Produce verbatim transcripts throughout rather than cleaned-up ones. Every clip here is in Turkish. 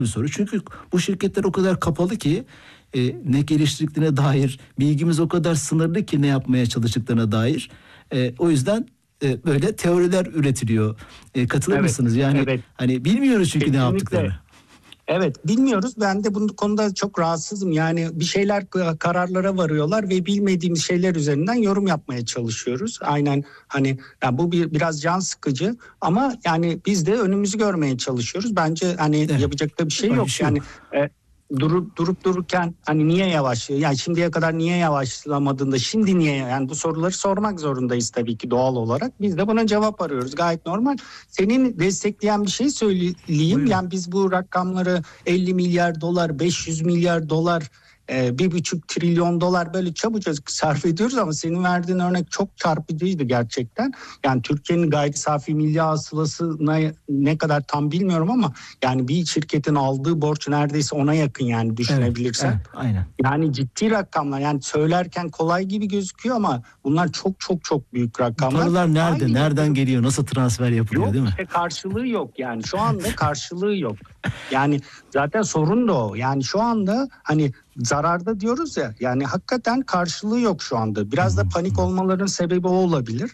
bir soru. Çünkü bu şirketler o kadar kapalı ki e, ne geliştirdiklerine dair bilgimiz o kadar sınırlı ki ne yapmaya çalıştıklarına dair. E, o yüzden e, böyle teoriler üretiliyor. E, katılır Evet, mısınız? Yani evet. hani bilmiyoruz çünkü Kesinlikle. ne yaptıklarını. Evet, bilmiyoruz. Ben de bu konuda çok rahatsızım. Yani bir şeyler kararlara varıyorlar ve bilmediğimiz şeyler üzerinden yorum yapmaya çalışıyoruz. Aynen hani yani bu bir biraz can sıkıcı ama yani biz de önümüzü görmeye çalışıyoruz. Bence hani Evet. yapacak da bir şey Var, yok. bir şey Yani yok. e, durup durup dururken hani niye yavaşlıyor? Yani şimdiye kadar niye yavaşlamadığında şimdi niye? Yani bu soruları sormak zorundayız tabii ki doğal olarak. Biz de buna cevap arıyoruz. Gayet normal. Senin destekleyen bir şey söyleyeyim. Buyurun. Yani biz bu rakamları elli milyar dolar, beş yüz milyar dolar, bir buçuk trilyon dolar böyle çabucak sarf ediyoruz ama senin verdiğin örnek çok çarpıcıydı gerçekten. Yani Türkiye'nin gayri safi milli hasılasına ne kadar tam bilmiyorum ama yani bir şirketin aldığı borç neredeyse ona yakın yani düşünebilirsen. Evet, evet, aynen. Yani ciddi rakamlar, yani söylerken kolay gibi gözüküyor ama bunlar çok çok çok büyük rakamlar. Paralar nerede? Aynı Nereden yatırım... geliyor? Nasıl transfer yapılıyor, yok, değil mi? işte karşılığı yok yani şu anda karşılığı yok. Yani zaten sorun da o. Yani şu anda hani zararda diyoruz ya, yani hakikaten karşılığı yok şu anda. Biraz da panik olmaların sebebi o olabilir.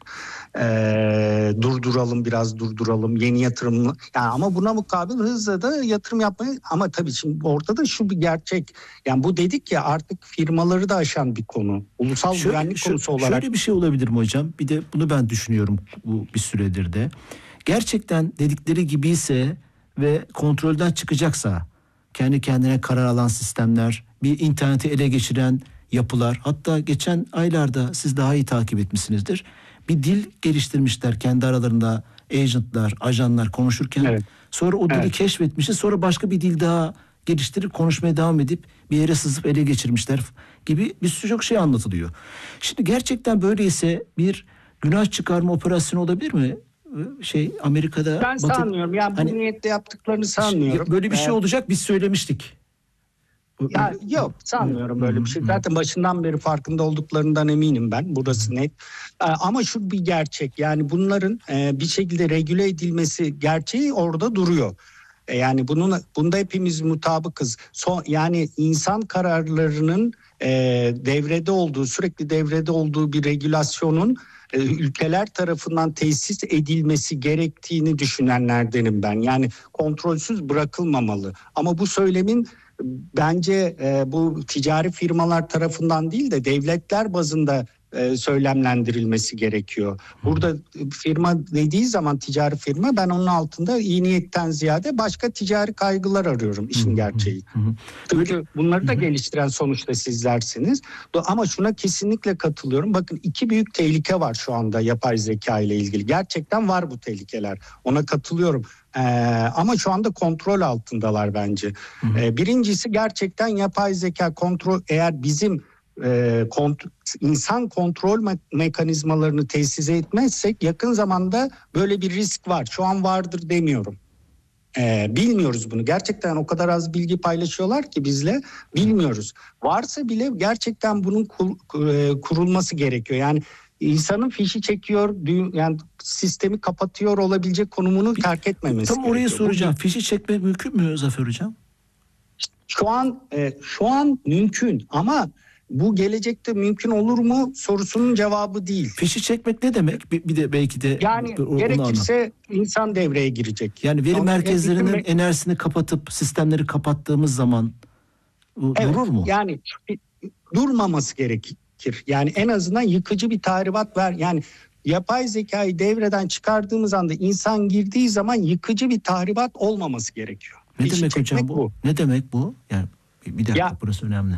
Ee, durduralım biraz durduralım yeni yatırımlı. Yani ama buna mukabil hızla da yatırım yapmayı, ama tabii şimdi ortada şu bir gerçek. Yani bu dedik ya, artık firmaları da aşan bir konu. Ulusal Şöyle, güvenlik şö- konusu olarak. Şöyle bir şey olabilir mi hocam? Bir de bunu ben düşünüyorum bu bir süredir de. Gerçekten dedikleri gibiyse ve kontrolden çıkacaksa, kendi kendine karar alan sistemler, bir interneti ele geçiren yapılar, hatta geçen aylarda siz daha iyi takip etmişsinizdir. Bir dil geliştirmişler kendi aralarında, agentlar, ajanlar konuşurken. Evet. Sonra o dili Evet. keşfetmişiz. Sonra başka bir dil daha geliştirip konuşmaya devam edip bir yere sızıp ele geçirmişler gibi bir sürü çok şey anlatılıyor. Şimdi gerçekten böyleyse bir günah çıkarma operasyonu olabilir mi? Şey Amerika'da Ben Batı, sanmıyorum. Yani bu hani, niyetle yaptıklarını sanmıyorum. böyle bir şey Ee, olacak, biz söylemiştik. Ya yok, sanmıyorum böyle bir şey. Zaten başından beri farkında olduklarından eminim ben. Burası net. Ee, ama şu bir gerçek. Yani bunların e, bir şekilde regüle edilmesi gerçeği orada duruyor. E, yani bunun bunda hepimiz mutabıkız. Son, yani insan kararlarının e, devrede olduğu, sürekli devrede olduğu bir regülasyonun e, ülkeler tarafından tesis edilmesi gerektiğini düşünenlerdenim ben. Yani kontrolsüz bırakılmamalı. Ama bu söylemin bence e, bu ticari firmalar tarafından değil de devletler bazında e, söylemlendirilmesi gerekiyor. Burada firma dediği zaman, ticari firma, ben onun altında iyi niyetten ziyade başka ticari kaygılar arıyorum, işin gerçeği. Çünkü bunları da geliştiren sonuçta sizlersiniz. Ama şuna kesinlikle katılıyorum. Bakın, iki büyük tehlike var şu anda yapay zeka ile ilgili. Gerçekten var bu tehlikeler. Ona katılıyorum. Ee, ama şu anda kontrol altındalar bence. Ee, birincisi, gerçekten yapay zeka kontrol, eğer bizim e, kont- insan kontrol me- mekanizmalarını tesis etmezsek yakın zamanda böyle bir risk var. Şu an vardır demiyorum. Ee, bilmiyoruz bunu. Gerçekten o kadar az bilgi paylaşıyorlar ki bizle, bilmiyoruz. Varsa bile gerçekten bunun kur, e, kurulması gerekiyor. Yani insanın fişi çekiyor, yani sistemi kapatıyor olabilecek konumunu Bir, terk etmemesi tam gerekiyor. oraya soracağım. Bu, fişi çekmek mümkün mü Zafer Hocam? Şu an e, şu an mümkün ama bu gelecekte mümkün olur mu sorusunun cevabı değil. Fişi çekmek ne demek? Bir, bir de belki de Yani onu gerekirse anlat. insan devreye girecek. Yani veri Onu, merkezlerinin me- enerjisini kapatıp sistemleri kapattığımız zaman evet, durur mu? Yani durmaması gerekir. Yani en azından yıkıcı bir tahribat ver. Yani yapay zekayı devreden çıkardığımız anda, insan girdiği zaman yıkıcı bir tahribat olmaması gerekiyor. Ne Fişi demek hocam bu? bu? Ne demek bu? Yani bir dakika, Ya, burası önemli.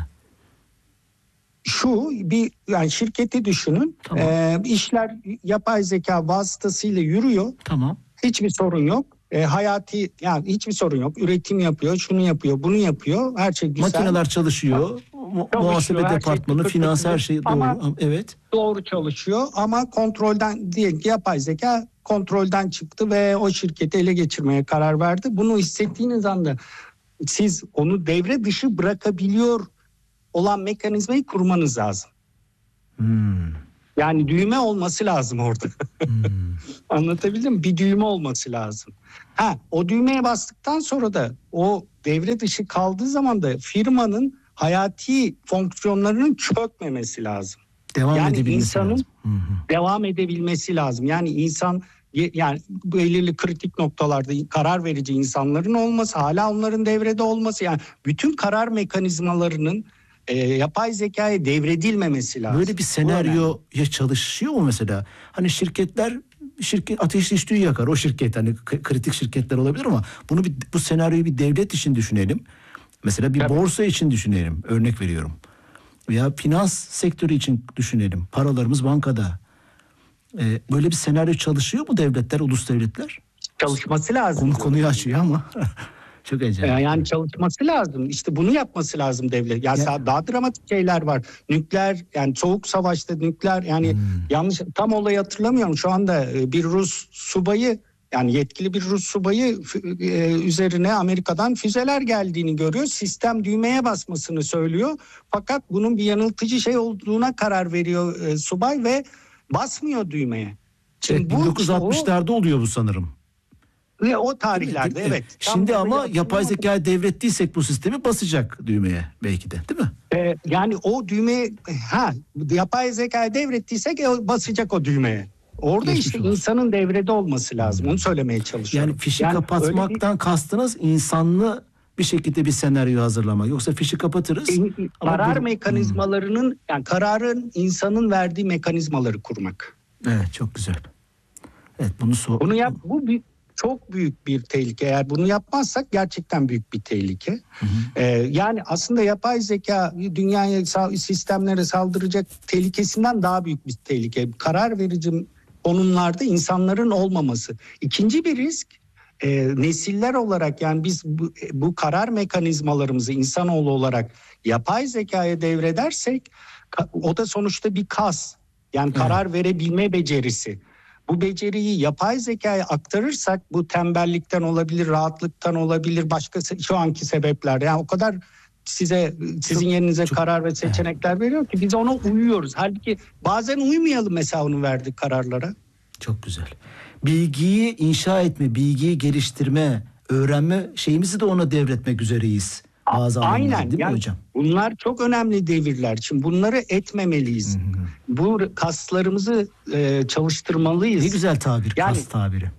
Şu bir, yani şirketi düşünün. Tamam. E, işler yapay zeka vasıtasıyla yürüyor. Tamam. Hiçbir sorun yok. E, hayati, yani hiçbir sorun yok. Üretim yapıyor, şunu yapıyor, bunu yapıyor. Her şey güzel. Makineler çalışıyor. Mu- muhasebe her departmanı, şey finans, her tıkır şey tıkır. doğru. Ama Evet. doğru çalışıyor ama kontrolden, diyelim ki yapay zeka kontrolden çıktı ve o şirketi ele geçirmeye karar verdi. Bunu hissettiğiniz anda siz onu devre dışı bırakabiliyor olan mekanizmayı kurmanız lazım. Hmm. Yani düğme olması lazım orada. Hmm. Anlatabildim mi? Bir düğme olması lazım. Ha, o düğmeye bastıktan sonra da o devre dışı kaldığı zaman da firmanın hayati fonksiyonlarının çökmemesi lazım. Devam yani edebilmesi insanın lazım. Hı hı. devam edebilmesi lazım. Yani insan yani belirli kritik noktalarda karar verici insanların olması, hala onların devrede olması, yani bütün karar mekanizmalarının e, yapay zekaya devredilmemesi lazım. Böyle bir senaryoya çalışıyor mu mesela? Hani şirketler şirket ateşli üstüyü yakar. O şirket hani kritik şirketler olabilir ama bunu bir, bu senaryoyu bir devlet için düşünelim. Mesela bir Tabii. borsa için düşünelim. Örnek veriyorum. Veya finans sektörü için düşünelim. Paralarımız bankada. Ee, böyle bir senaryo çalışıyor mu devletler, ulus devletler? Çalışması lazım. Konu konuyu açıyor ama çok acayip. Yani çalışması lazım. İşte bunu yapması lazım devlet. Ya yani, daha dramatik şeyler var. Nükleer, yani soğuk savaşta nükleer, yani hmm. yanlış tam olayı hatırlamıyorum. Şu anda bir Rus subayı, yani yetkili bir Rus subayı üzerine Amerika'dan füzeler geldiğini görüyor. Sistem düğmeye basmasını söylüyor. Fakat bunun bir yanıltıcı şey olduğuna karar veriyor subay ve basmıyor düğmeye. Şimdi evet, bu, bin dokuz yüz altmışlarda işte o, oluyor bu sanırım. Ve o tarihlerde değil mi? Evet. Şimdi ama yapay zekayı devrettiysek bu sistemi basacak düğmeye belki de, değil mi? Ee, yani o düğmeye, ha yapay zekayı devrettiysek basacak o düğmeye. Orada Geçmiş işte olsun. insanın devrede olması lazım. Hmm. Onu söylemeye çalışıyorum. Yani fişi yani kapatmaktan bir... kastınız insanlı bir şekilde bir senaryo hazırlamak. Yoksa fişi kapatırız. E, karar bir... mekanizmalarının, yani kararın insanın verdiği mekanizmaları kurmak. Evet, çok güzel. Evet, bunu so- Bunu yap, bu bir çok büyük bir tehlike. Eğer bunu yapmazsak gerçekten büyük bir tehlike. Hı hı. Ee, yani aslında yapay zeka dünyaya, sistemlere saldıracak tehlikesinden daha büyük bir tehlike. Karar verici konumlarda insanların olmaması. İkinci bir risk, e, nesiller olarak, yani biz bu, bu karar mekanizmalarımızı insanoğlu olarak yapay zekaya devredersek, o da sonuçta bir kas. Yani karar evet. verebilme becerisi. Bu beceriyi yapay zekaya aktarırsak, bu tembellikten olabilir, rahatlıktan olabilir, başka şu anki sebepler. Yani o kadar size, sizin çok, yerinize çok, karar ve seçenekler evet. veriyor ki biz ona uyuyoruz. Halbuki bazen uymayalım mesela onun verdiği kararlara. Çok güzel. Bilgiyi inşa etme, bilgiyi geliştirme, öğrenme şeyimizi de ona devretmek üzereyiz. Bazı Aynen. Anlamda, değil yani mi hocam? Bunlar çok önemli devirler. Şimdi bunları etmemeliyiz. Hı hı. Bu kaslarımızı e, çalıştırmalıyız. Ne güzel tabir, yani, kas tabiri.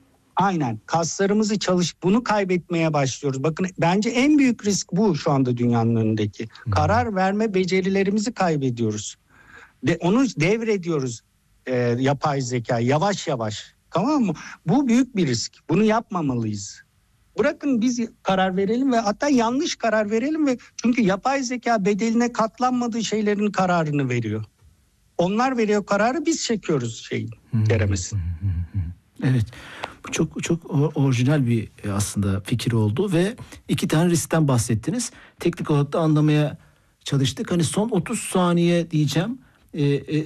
Aynen. Kaslarımızı çalış, bunu kaybetmeye başlıyoruz. Bakın bence en büyük risk bu şu anda dünyanın önündeki. Hı. Karar verme becerilerimizi kaybediyoruz. De, onu devrediyoruz e, yapay zeka yavaş yavaş. Tamam mı? Bu büyük bir risk. Bunu yapmamalıyız. Bırakın biz karar verelim ve hatta yanlış karar verelim ve çünkü yapay zeka bedeline katlanmadığı şeylerin kararını veriyor. Onlar veriyor kararı, biz çekiyoruz şeyin ceremesini. Evet. Bu çok çok orijinal bir aslında fikir oldu ve iki tane riskten bahsettiniz. Teknik olarak da anlamaya çalıştık. Hani son otuz saniye diyeceğim. Ee,